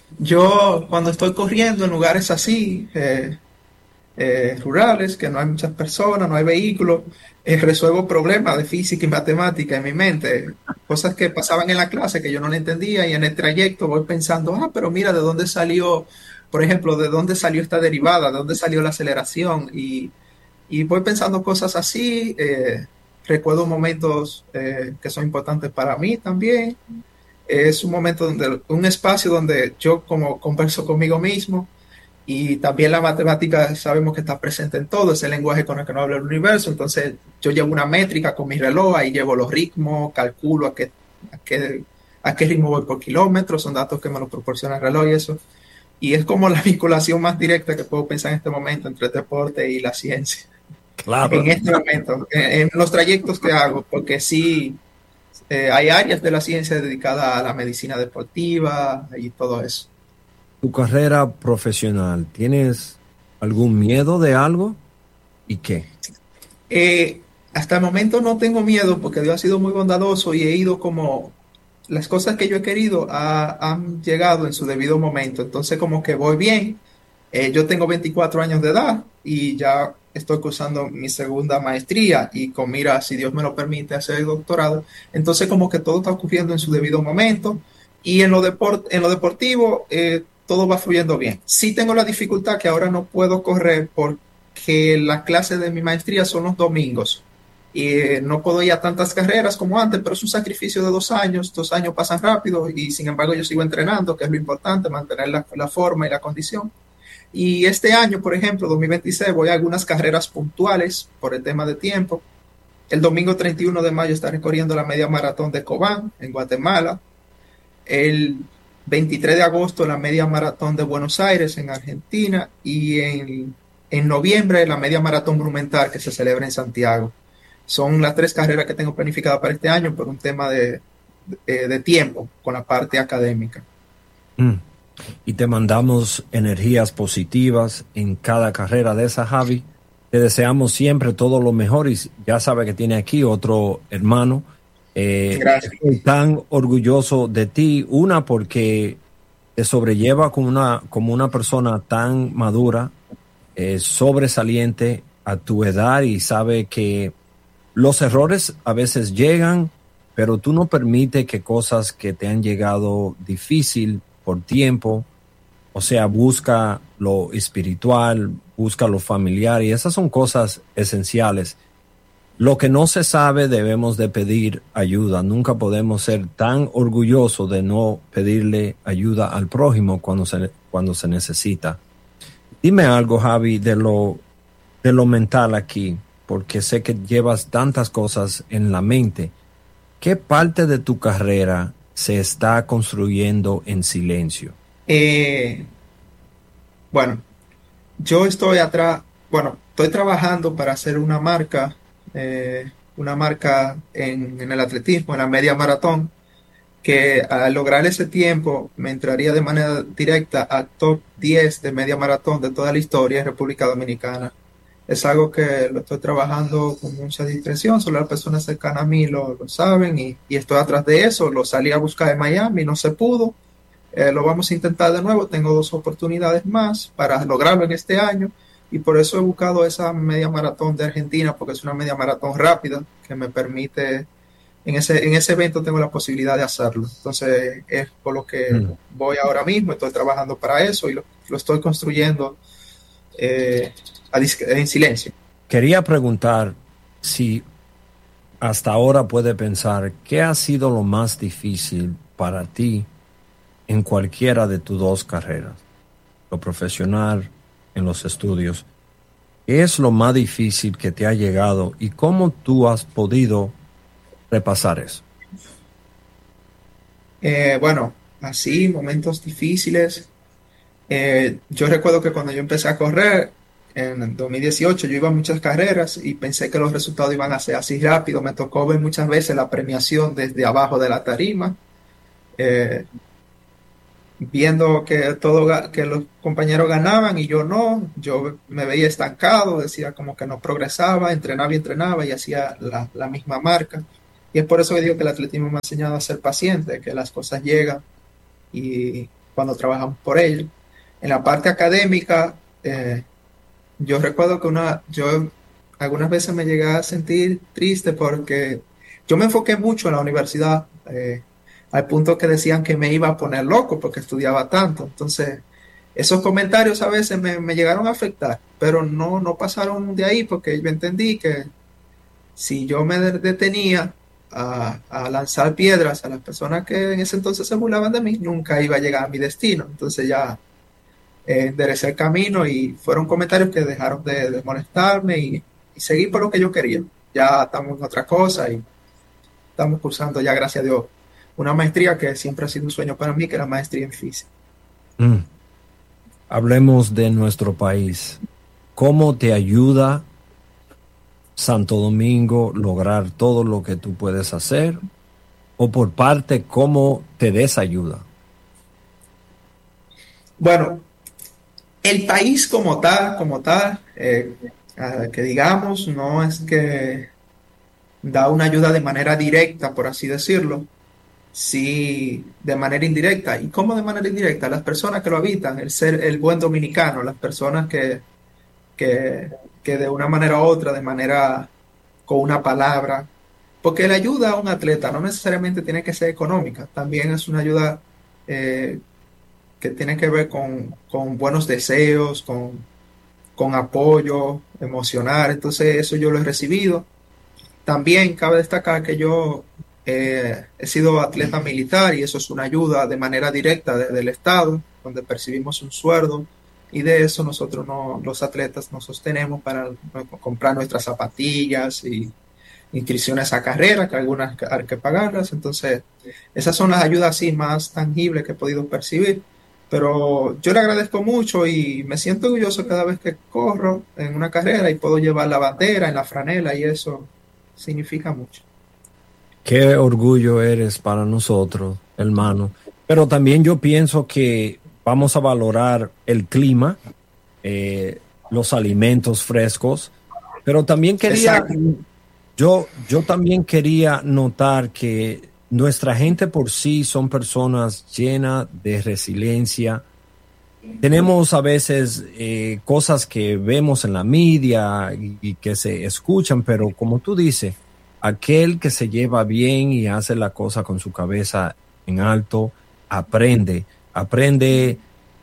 Yo, cuando estoy corriendo en lugares así, eh, eh, rurales, que no hay muchas personas, no hay vehículos, eh, resuelvo problemas de física y matemática en mi mente, cosas que pasaban en la clase que yo no le entendía, y en el trayecto voy pensando, ah, pero mira, ¿de dónde salió, por ejemplo, de dónde salió esta derivada, de dónde salió la aceleración? Y, y voy pensando cosas así, eh, recuerdo momentos eh, que son importantes para mí también. Es un momento donde, un espacio donde yo como converso conmigo mismo. Y también la matemática sabemos que está presente en todo, es el lenguaje con el que nos habla el universo. Entonces yo llevo una métrica con mi reloj, ahí llevo los ritmos, calculo a qué, a qué, a qué ritmo voy por kilómetro, son datos que me lo proporciona el reloj y eso. Y es como la vinculación más directa que puedo pensar en este momento entre el deporte y la ciencia. Claro. En este momento, en, en los trayectos que hago, porque sí, eh, hay áreas de la ciencia dedicadas a la medicina deportiva y todo eso. Tu carrera profesional, ¿tienes algún miedo de algo? ¿Y qué? Eh, hasta el momento no tengo miedo porque Dios ha sido muy bondadoso y he ido como las cosas que yo he querido ha, han llegado en su debido momento. Entonces como que voy bien. Eh, yo tengo veinticuatro años de edad y ya estoy cursando mi segunda maestría y con mira, si Dios me lo permite, hacer el doctorado. Entonces como que todo está ocurriendo en su debido momento. Y en lo, deport en lo deportivo, eh, todo va fluyendo bien. Sí tengo la dificultad que ahora no puedo correr porque las clases de mi maestría son los domingos y eh, no puedo ir a tantas carreras como antes, pero es un sacrificio de dos años, dos años pasan rápido y sin embargo yo sigo entrenando, que es lo importante, mantener la, la forma y la condición. Y este año, por ejemplo, dos mil veintiséis, voy a algunas carreras puntuales por el tema de tiempo. El domingo treinta y uno de mayo estaré corriendo la media maratón de Cobán, en Guatemala. El veintitrés de agosto la media maratón de Buenos Aires en Argentina y en, en noviembre la media maratón monumental que se celebra en Santiago. Son las tres carreras que tengo planificadas para este año por un tema de, de, de tiempo con la parte académica. Mm. Y te mandamos energías positivas en cada carrera de esa, Javi. Te deseamos siempre todo lo mejor y ya sabe que tiene aquí otro hermano. Eh, estoy tan orgulloso de ti, una porque te sobrelleva como una, como una persona tan madura, eh, sobresaliente a tu edad y sabe que los errores a veces llegan, pero tú no permites que cosas que te han llegado difícil por tiempo, o sea, busca lo espiritual, busca lo familiar y esas son cosas esenciales. Lo que no se sabe debemos de pedir ayuda. Nunca podemos ser tan orgullosos de no pedirle ayuda al prójimo cuando se, cuando se necesita. Dime algo, Javi, de lo, de lo mental aquí, porque sé que llevas tantas cosas en la mente. ¿Qué parte de tu carrera se está construyendo en silencio? Eh, bueno, yo estoy atrás, bueno, estoy trabajando para hacer una marca. Eh, una marca en, en el atletismo, en la media maratón, que al lograr ese tiempo me entraría de manera directa a top diez de media maratón de toda la historia de República Dominicana. Es algo que lo estoy trabajando con mucha discreción, solo las personas cercanas a mí lo, lo saben y, y estoy atrás de eso. Lo salí a buscar en Miami, no se pudo. Eh, lo vamos a intentar de nuevo, tengo dos oportunidades más para lograrlo en este año. Y por eso he buscado esa media maratón de Argentina, porque es una media maratón rápida que me permite, en ese, en ese evento tengo la posibilidad de hacerlo. Entonces es por lo que mm. voy ahora mismo, estoy trabajando para eso y lo, lo estoy construyendo eh, a, en silencio. Quería preguntar si hasta ahora puede pensar, ¿qué ha sido lo más difícil para ti en cualquiera de tus dos carreras? Lo profesional, en los estudios. ¿Qué es lo más difícil que te ha llegado y cómo tú has podido repasar eso? Eh, bueno, así, momentos difíciles. Eh, yo recuerdo que cuando yo empecé a correr en el dos mil dieciocho, yo iba a muchas carreras y pensé que los resultados iban a ser así rápido. Me tocó ver muchas veces la premiación desde abajo de la tarima. Eh, viendo que todo que los compañeros ganaban y yo no, yo me veía estancado, decía como que no progresaba, entrenaba y entrenaba y hacía la, la misma marca. Y es por eso que digo que el atletismo me ha enseñado a ser paciente, que las cosas llegan y cuando trabajamos por ello. En la parte académica, eh, yo recuerdo que una, yo algunas veces me llegué a sentir triste porque yo me enfoqué mucho en la universidad, eh, al punto que decían que me iba a poner loco porque estudiaba tanto. Entonces, esos comentarios a veces me, me llegaron a afectar, pero no, no pasaron de ahí porque yo entendí que si yo me detenía a, a lanzar piedras a las personas que en ese entonces se burlaban de mí, nunca iba a llegar a mi destino. Entonces ya eh, enderecé el camino y fueron comentarios que dejaron de, de molestarme y, y seguí por lo que yo quería. Ya estamos en otra cosa y estamos cursando ya, gracias a Dios, una maestría que siempre ha sido un sueño para mí, que es la maestría en física. Mm. Hablemos de nuestro país. ¿Cómo te ayuda Santo Domingo lograr todo lo que tú puedes hacer? O por parte, ¿cómo te desayuda? Bueno, el país como tal, como tal, eh, que digamos, no es que da una ayuda de manera directa, por así decirlo, sí de manera indirecta. ¿Y cómo de manera indirecta? Las personas que lo habitan, el ser, el buen dominicano, las personas que, que, que de una manera u otra, de manera con una palabra, porque la ayuda a un atleta no necesariamente tiene que ser económica, también es una ayuda eh, que tiene que ver con, con buenos deseos, con, con apoyo emocional. Entonces eso yo lo he recibido. También cabe destacar que yo eh, he sido atleta militar y eso es una ayuda de manera directa desde el Estado, donde percibimos un sueldo y de eso nosotros no, los atletas nos sostenemos para comprar nuestras zapatillas y inscripciones a carreras, que algunas hay que pagarlas. Entonces esas son las ayudas así más tangibles que he podido percibir. Pero yo le agradezco mucho y me siento orgulloso cada vez que corro en una carrera y puedo llevar la bandera en la franela y eso significa mucho. Qué orgullo eres para nosotros, hermano. Pero también yo pienso que vamos a valorar el clima, eh, los alimentos frescos, pero también quería, yo, yo también quería notar que nuestra gente por sí son personas llenas de resiliencia. Tenemos a veces eh, cosas que vemos en la media y, y que se escuchan, pero como tú dices, aquel que se lleva bien y hace la cosa con su cabeza en alto, aprende, aprende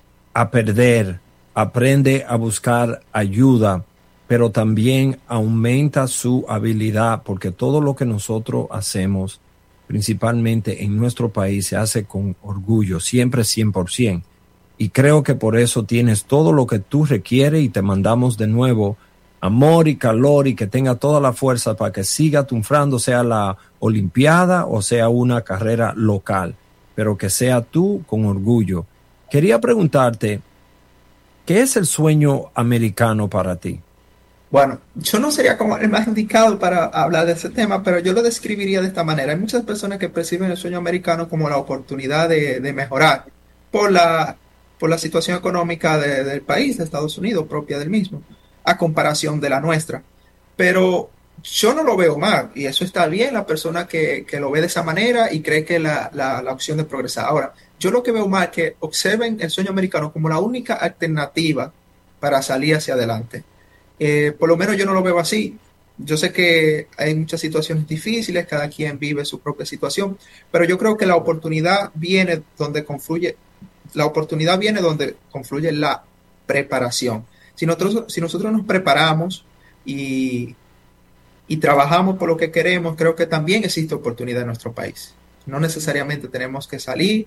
a perder, aprende a buscar ayuda, pero también aumenta su habilidad, porque todo lo que nosotros hacemos, principalmente en nuestro país, se hace con orgullo, siempre cien por ciento. Y creo que por eso tienes todo lo que tú requieres y te mandamos de nuevo amor y calor y que tenga toda la fuerza para que siga triunfando, sea la olimpiada o sea una carrera local, pero que sea tú con orgullo. Quería preguntarte, ¿qué es el sueño americano para ti? Bueno, yo no sería como el más indicado para hablar de ese tema, pero yo lo describiría de esta manera. Hay muchas personas que perciben el sueño americano como la oportunidad de, de mejorar por la, por la situación económica de, del país, de Estados Unidos, propia del mismo, a comparación de la nuestra. Pero yo no lo veo mal, y eso está bien, la persona que, que lo ve de esa manera y cree que la, la, la opción de progresar. Ahora, yo lo que veo mal es que observen el sueño americano como la única alternativa para salir hacia adelante. Eh, por lo menos yo no lo veo así. Yo sé que hay muchas situaciones difíciles, cada quien vive su propia situación, pero yo creo que la oportunidad viene donde confluye, la oportunidad viene donde confluye la preparación. Si nosotros, si nosotros nos preparamos y, y trabajamos por lo que queremos, creo que también existe oportunidad en nuestro país. No necesariamente tenemos que salir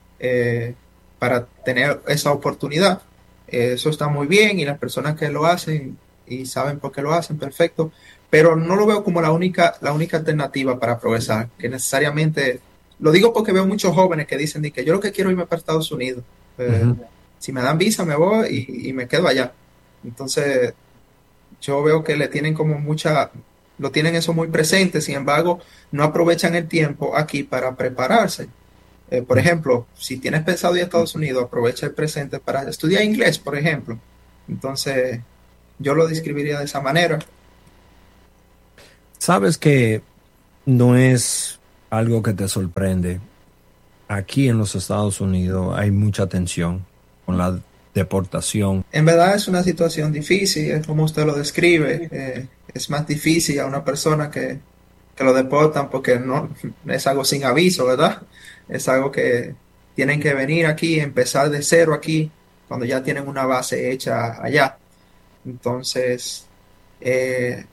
eh, para tener esa oportunidad. Eh, eso está muy bien y las personas que lo hacen y saben por qué lo hacen, perfecto, pero no lo veo como la única, la única alternativa para progresar, que necesariamente, lo digo porque veo muchos jóvenes que dicen que yo lo que quiero es irme para Estados Unidos, eh, uh-huh. Si me dan visa me voy y, y me quedo allá. Entonces yo veo que le tienen como mucha, lo tienen eso muy presente, sin embargo no aprovechan el tiempo aquí para prepararse. Eh, por ejemplo, si tienes pensado ir a Estados Unidos, aprovecha el presente para estudiar inglés, por ejemplo. Entonces, yo lo describiría de esa manera. Sabes que no es algo que te sorprende. Aquí en los Estados Unidos hay mucha tensión con la deportación. En verdad es una situación difícil, es como usted lo describe. Eh, es más difícil a una persona que, que lo deportan porque no es algo sin aviso, ¿verdad? Es algo que tienen que venir aquí, empezar de cero aquí, cuando ya tienen una base hecha allá. Entonces, eh,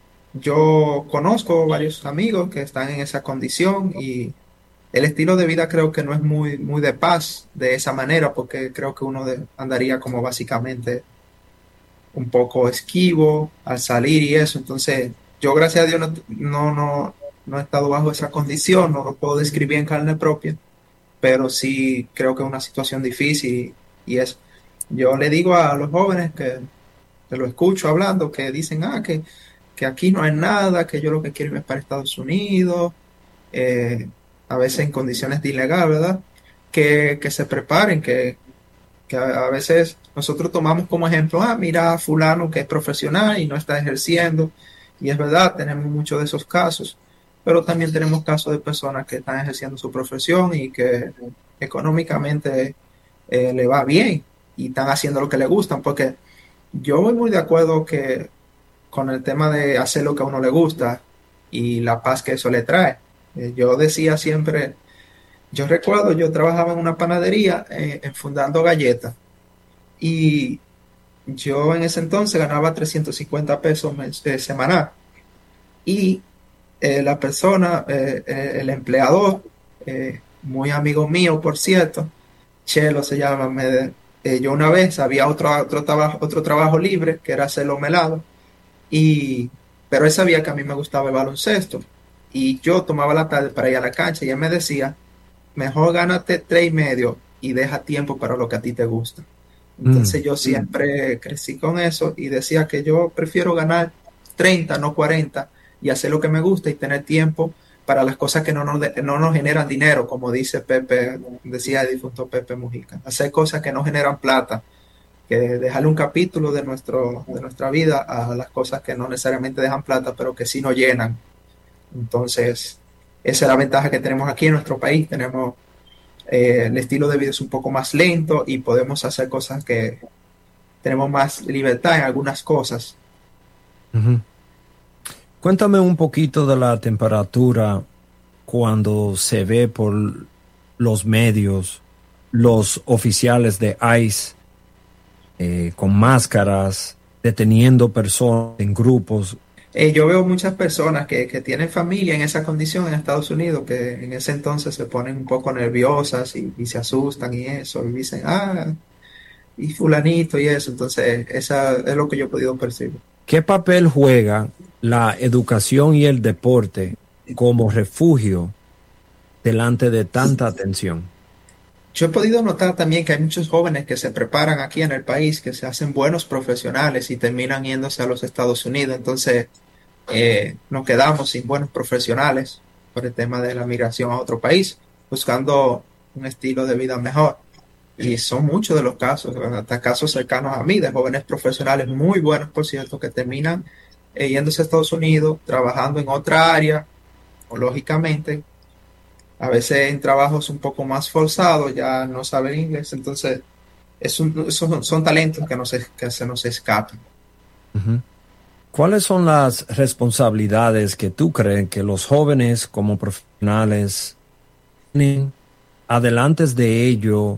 yo conozco varios amigos que están en esa condición y el estilo de vida creo que no es muy, muy de paz de esa manera, porque creo que uno de- andaría como básicamente un poco esquivo al salir y eso. Entonces, yo gracias a Dios no, no, no, no he estado bajo esa condición, no lo puedo describir en carne propia, pero sí creo que es una situación difícil y es, yo le digo a los jóvenes que, que lo escucho hablando, que dicen, ah, que, que aquí no hay nada, que yo lo que quiero es para Estados Unidos, eh, a veces en condiciones de ilegal, ¿verdad? Que, que se preparen, que, que a, a veces nosotros tomamos como ejemplo, ah, mira a fulano que es profesional y no está ejerciendo, y es verdad, tenemos muchos de esos casos, pero también tenemos casos de personas que están ejerciendo su profesión y que económicamente eh, le va bien y están haciendo lo que le gustan, porque yo voy muy de acuerdo que con el tema de hacer lo que a uno le gusta y la paz que eso le trae. Eh, yo decía siempre, yo recuerdo, yo trabajaba en una panadería eh, enfundando galletas y yo en ese entonces ganaba trescientos cincuenta pesos mes- eh, semanal y eh, la persona, eh, eh, el empleador, eh, muy amigo mío por cierto, Chelo se llama, me, eh, yo una vez había otro, otro, trabajo, otro trabajo libre que era hacer los melados y, pero él sabía que a mí me gustaba el baloncesto y yo tomaba la tarde para ir a la cancha y él me decía, mejor gánate tres y medio y deja tiempo para lo que a ti te gusta. Mm. Entonces yo siempre crecí con eso y decía que yo prefiero ganar treinta, no cuarenta, y hacer lo que me gusta y tener tiempo para las cosas que no nos, de- no nos generan dinero, como dice Pepe, decía el difunto Pepe Mujica. Hacer cosas que no generan plata, que dejarle un capítulo de, nuestro, de nuestra vida a las cosas que no necesariamente dejan plata, pero que sí nos llenan. Entonces, esa es la ventaja que tenemos aquí en nuestro país. Tenemos eh, el estilo de vida es un poco más lento y podemos hacer cosas que tenemos más libertad en algunas cosas. Ujú. Cuéntame un poquito de la temperatura cuando se ve por los medios, los oficiales de ICE eh, con máscaras, deteniendo personas en grupos. Eh, yo veo muchas personas que, que tienen familia en esa condición en Estados Unidos, que en ese entonces se ponen un poco nerviosas y, y se asustan y eso, y dicen, ah, y fulanito y eso. Entonces, esa es lo que yo he podido percibir. ¿Qué papel juega la educación y el deporte como refugio delante de tanta atención? Yo he podido notar también que hay muchos jóvenes que se preparan aquí en el país, que se hacen buenos profesionales y terminan yéndose a los Estados Unidos. Entonces, eh, nos quedamos sin buenos profesionales por el tema de la migración a otro país, buscando un estilo de vida mejor. Y son muchos de los casos, hasta casos cercanos a mí, de jóvenes profesionales muy buenos, por cierto, que terminan eh, yéndose a Estados Unidos, trabajando en otra área, o lógicamente, a veces en trabajos un poco más forzados, ya no saben inglés, entonces es un- son, son talentos que, nos, es- que se nos escapan. Ujú. ¿Cuáles son las responsabilidades que tú crees que los jóvenes como profesionales tienen adelante de ello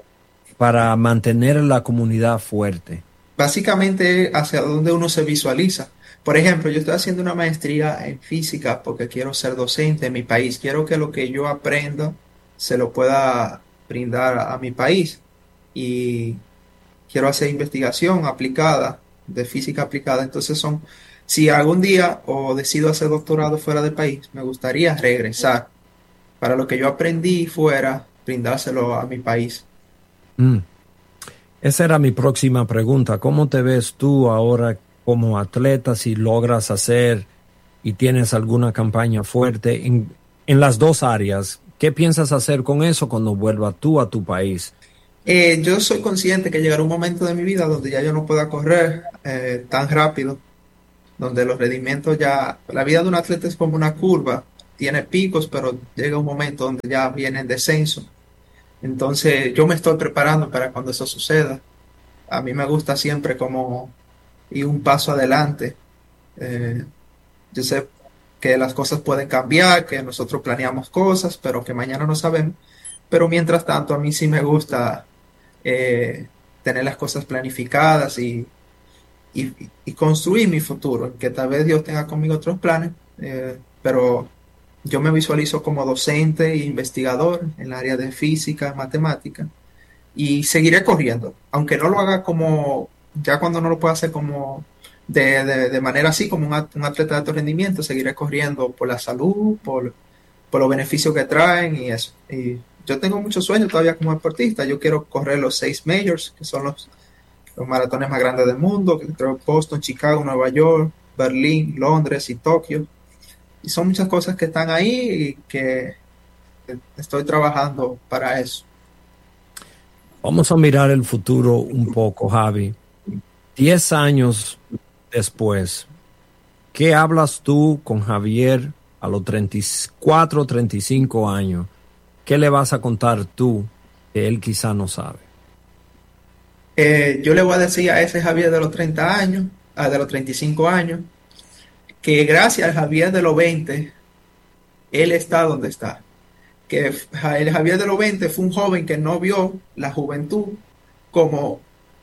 para mantener la comunidad fuerte? Básicamente hacia donde uno se visualiza. Por ejemplo, yo estoy haciendo una maestría en física porque quiero ser docente en mi país. Quiero que lo que yo aprenda se lo pueda brindar a, a mi país. Y quiero hacer investigación aplicada, de física aplicada. Entonces son, si algún día o decido hacer doctorado fuera del país, me gustaría regresar para lo que yo aprendí fuera, brindárselo a mi país. Mm. Esa era mi próxima pregunta. ¿Cómo te ves tú ahora como atleta si logras hacer y tienes alguna campaña fuerte en, en las dos áreas ¿Qué piensas hacer con eso cuando vuelvas tú a tu país? Eh, yo soy consciente que llegará un momento de mi vida donde ya yo no pueda correr eh, tan rápido, donde los rendimientos ya, la vida de un atleta es como una curva, tiene picos, pero llega un momento donde ya viene en descenso. Entonces yo me estoy preparando para cuando eso suceda. A mí me gusta siempre como ir un paso adelante. Eh, yo sé que las cosas pueden cambiar, que nosotros planeamos cosas, pero que mañana no sabemos. Pero mientras tanto, a mí sí me gusta eh, tener las cosas planificadas y, y, y construir mi futuro, que tal vez Dios tenga conmigo otros planes, eh, pero yo me visualizo como docente e investigador en el área de física, matemática, y seguiré corriendo, aunque no lo haga como, ya cuando no lo pueda hacer como de, de, de manera así, como un, un atleta de alto rendimiento, seguiré corriendo por la salud, por, por los beneficios que traen y eso. Y yo tengo muchos sueños todavía como deportista. Yo quiero correr los seis majors, que son los, los maratones más grandes del mundo, que creo Boston, Chicago, Nueva York, Berlín, Londres y Tokio. Y son muchas cosas que están ahí y que estoy trabajando para eso. Vamos a mirar el futuro un poco, Javi. Diez años después, ¿qué hablas tú con Javier a los treinta y cuatro, treinta y cinco años? ¿Qué le vas a contar tú que él quizá no sabe? Eh, yo le voy a decir a ese Javier de los treinta años, a de los treinta y cinco años, que gracias al Javier de los veinte, él está donde está. Que el Javier de los veinte fue un joven que no vio la juventud como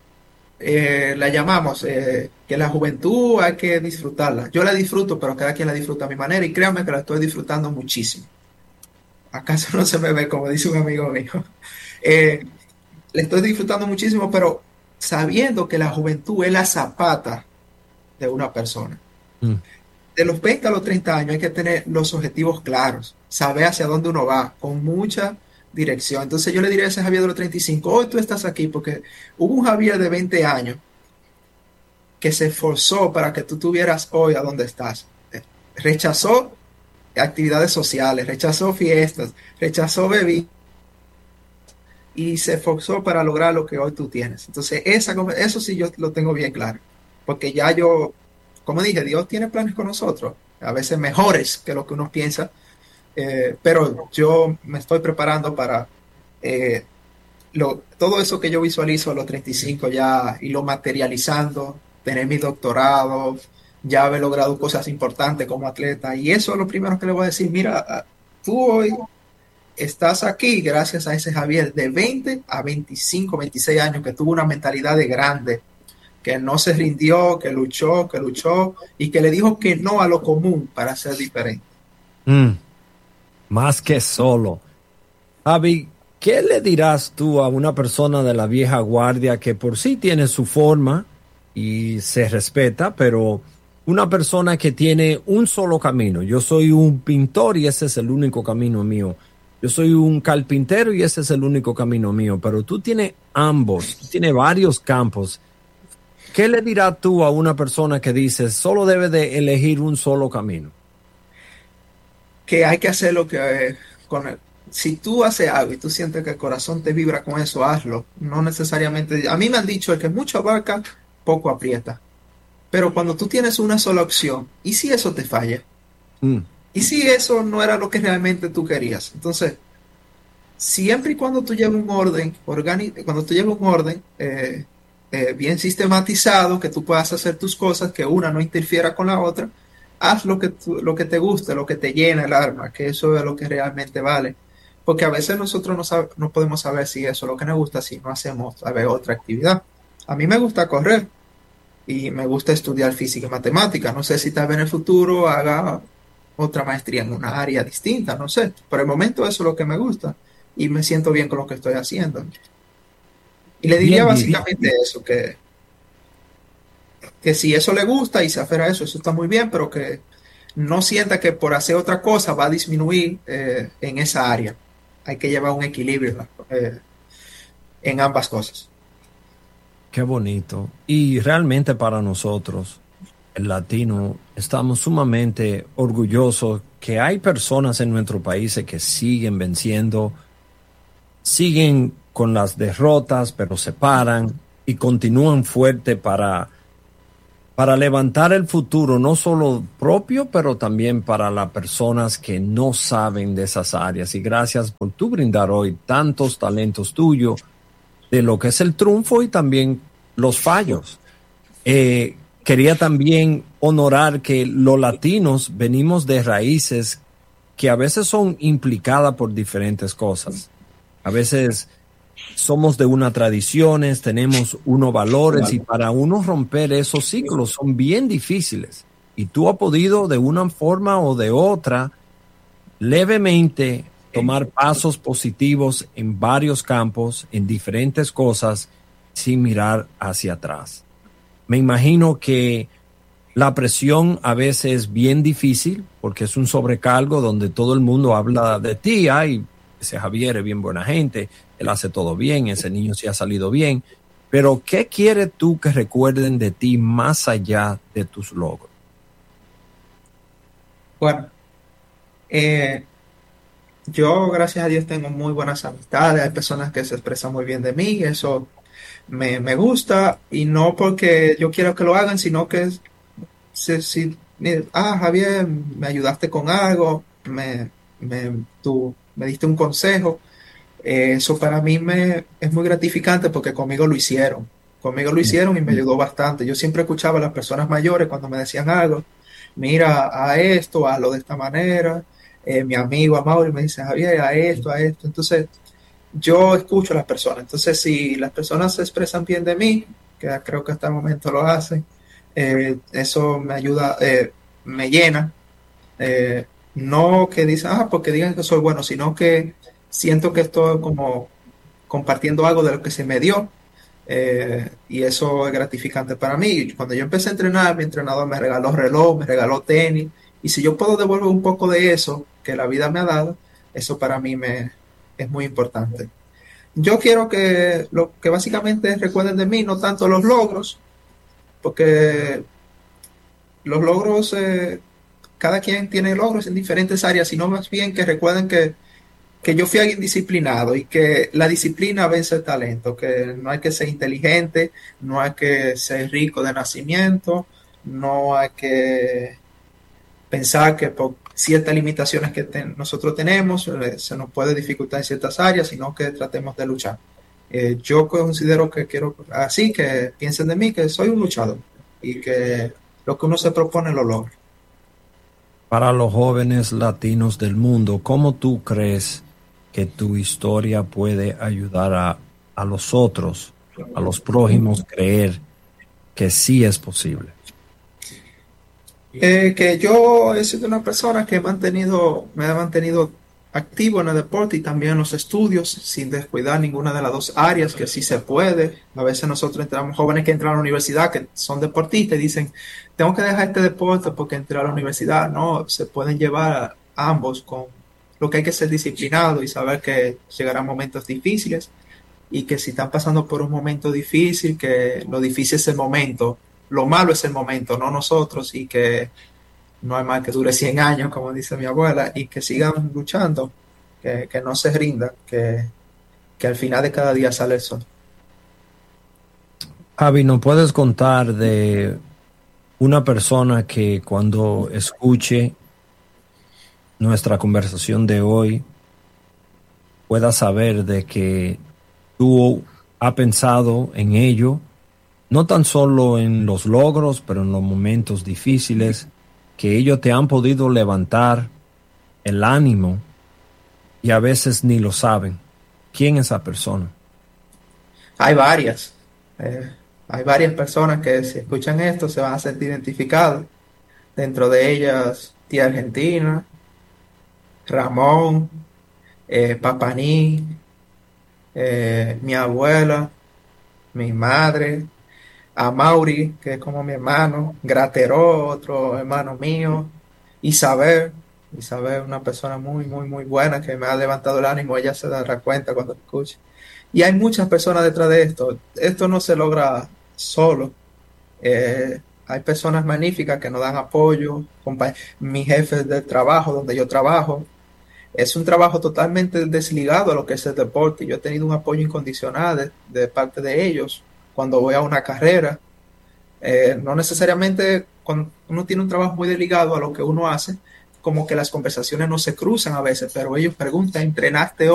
eh, la llamamos, eh, que la juventud hay que disfrutarla. Yo la disfruto, pero cada quien la disfruta a mi manera, y créanme que la estoy disfrutando muchísimo. ¿Acaso no se me ve como dice un amigo mío? Eh, le estoy disfrutando muchísimo, pero sabiendo que la juventud es la zapata de una persona. Mm. De los veinte a los treinta años hay que tener los objetivos claros, saber hacia dónde uno va, con mucha dirección. Entonces yo le diría a ese Javier de los treinta y cinco, hoy tú estás aquí porque hubo un Javier de veinte años que se esforzó para que tú tuvieras hoy a donde estás. Rechazó actividades sociales, rechazó fiestas, rechazó bebidas y se esforzó para lograr lo que hoy tú tienes. Entonces esa, eso sí yo lo tengo bien claro, porque ya yo, como dije, Dios tiene planes con nosotros, a veces mejores que lo que uno piensa, eh, pero yo me estoy preparando para eh, lo, todo eso que yo visualizo a los treinta y cinco ya, y lo materializando, tener mi doctorado, ya haber logrado cosas importantes como atleta, y eso es lo primero que le voy a decir. Mira, tú hoy estás aquí gracias a ese Javier de veinte a veinticinco, veintiséis años que tuvo una mentalidad de grande, que no se rindió, que luchó, que luchó y que le dijo que no a lo común para ser diferente. Mm, más que solo. Javi, ¿qué le dirás tú a una persona de la vieja guardia que por sí tiene su forma y se respeta, pero una persona que tiene un solo camino? Yo soy un pintor y ese es el único camino mío. Yo soy un carpintero y ese es el único camino mío, pero tú tienes ambos, tú tienes varios campos. ¿Qué le dirás tú a una persona que dice solo debe de elegir un solo camino? Que hay que hacer lo que eh, con el, si tú haces algo y tú sientes que el corazón te vibra con eso, hazlo. No necesariamente, a mí me han dicho que mucho abarca, poco aprieta. Pero cuando tú tienes una sola opción, ¿y si eso te falla? Mm. ¿Y si eso no era lo que realmente tú querías? Entonces, siempre y cuando tú lleves un orden, organi- cuando tú lleves un orden eh, eh, bien sistematizado, que tú puedas hacer tus cosas, que una no interfiera con la otra, haz lo que, tú, lo que te guste, lo que te llena el alma, que eso es lo que realmente vale. Porque a veces nosotros no, sab- no podemos saber si eso es lo que nos gusta, si no hacemos a ver, otra actividad. A mí me gusta correr y me gusta estudiar física y matemática. No sé si tal vez en el futuro haga otra maestría en una área distinta, no sé. Por el momento eso es lo que me gusta y me siento bien con lo que estoy haciendo. Y le diría bien, básicamente bien. eso, que, que si eso le gusta y se aferra a eso, eso está muy bien, pero que no sienta que por hacer otra cosa va a disminuir eh, en esa área. Hay que llevar un equilibrio eh, en ambas cosas. Qué bonito. Y realmente para nosotros, el latino, estamos sumamente orgullosos que hay personas en nuestro país que siguen venciendo, siguen con las derrotas, pero se paran y continúan fuerte para, para levantar el futuro, no solo propio, pero también para las personas que no saben de esas áreas. Y gracias por tú brindar hoy tantos talentos tuyos de lo que es el triunfo y también los fallos. Eh, quería también honorar que los latinos venimos de raíces que a veces son implicadas por diferentes cosas. A veces somos de unas tradiciones, tenemos unos valores, y para uno romper esos ciclos son bien difíciles. Y tú has podido de una forma o de otra levemente tomar pasos positivos en varios campos, en diferentes cosas, sin mirar hacia atrás. Me imagino que la presión a veces es bien difícil porque es un sobrecargo donde todo el mundo habla de ti. Ay, ese Javier es bien buena gente, él hace todo bien, ese niño sí ha salido bien. Pero ¿qué quieres tú que recuerden de ti más allá de tus logros? Bueno, eh, yo, gracias a Dios, tengo muy buenas amistades. Hay personas que se expresan muy bien de mí. Eso me, me gusta. Y no porque yo quiero que lo hagan, sino que si, si ah, Javier, me ayudaste con algo, me, me, tú me diste un consejo. Eh, eso para mí me, es muy gratificante porque conmigo lo hicieron. Conmigo lo hicieron y me ayudó bastante. Yo siempre escuchaba a las personas mayores cuando me decían algo. Mira, a esto, hazlo de esta manera. Eh, mi amigo Amaury me dice, Javier, a esto, a esto. Entonces, yo escucho a las personas. Entonces, si las personas se expresan bien de mí, que creo que hasta el momento lo hacen, eh, eso me ayuda, eh, me llena. Eh, no que dicen, ah, porque digan que soy bueno, sino que siento que estoy como compartiendo algo de lo que se me dio. Eh, y eso es gratificante para mí. Cuando yo empecé a entrenar, mi entrenador me regaló reloj, me regaló tenis. Y si yo puedo devolver un poco de eso que la vida me ha dado, eso para mí me, es muy importante. Yo quiero que lo que básicamente recuerden de mí, no tanto los logros, porque los logros, eh, cada quien tiene logros en diferentes áreas, sino más bien que recuerden que, que yo fui alguien disciplinado y que la disciplina vence el talento, que no hay que ser inteligente, no hay que ser rico de nacimiento, no hay que pensar que por ciertas limitaciones que ten, nosotros tenemos eh, se nos puede dificultar en ciertas áreas, sino que tratemos de luchar. Eh, yo considero que quiero así, que piensen de mí, que soy un luchador y que lo que uno se propone lo logra. Para los jóvenes latinos del mundo, ¿cómo tú crees que tu historia puede ayudar a, a los otros, a los prójimos, creer que sí es posible? Eh, que yo he sido una persona que he mantenido, me ha mantenido activo en el deporte y también en los estudios, sin descuidar ninguna de las dos áreas, que sí se puede. A veces nosotros entramos, jóvenes que entran a la universidad, que son deportistas, y dicen, tengo que dejar este deporte porque entré a la universidad. No, se pueden llevar a ambos, con lo que hay que ser disciplinado y saber que llegarán momentos difíciles, y que si están pasando por un momento difícil, que lo difícil es el momento, lo malo es el momento, no nosotros, y que no hay mal que dure cien años, como dice mi abuela, y que sigan luchando, que, que no se rindan, que, que al final de cada día sale el sol. Javi, ¿nos puedes contar de una persona que cuando escuche nuestra conversación de hoy pueda saber de que tú has pensado en ello, no tan solo en los logros, pero en los momentos difíciles, que ellos te han podido levantar el ánimo y a veces ni lo saben? ¿Quién es esa persona? Hay varias. Eh, hay varias personas que si escuchan esto se van a sentir identificados. Dentro de ellas, tía Argentina, Ramón, eh, Papaní, eh, mi abuela, mi madre, Amaury, que es como mi hermano, Grateró, otro hermano mío, Isabel, Isabel, una persona muy, muy, muy buena que me ha levantado el ánimo, ella se dará cuenta cuando lo escuche. Y hay muchas personas detrás de esto, esto no se logra solo, eh, hay personas magníficas que nos dan apoyo, compa- mi jefe del trabajo donde yo trabajo. Es un trabajo totalmente desligado a lo que es el deporte. Yo he tenido un apoyo incondicional de, de parte de ellos cuando voy a una carrera. Eh, no necesariamente cuando uno tiene un trabajo muy desligado a lo que uno hace, como que las conversaciones no se cruzan a veces, pero ellos preguntan, ¿entrenaste hoy?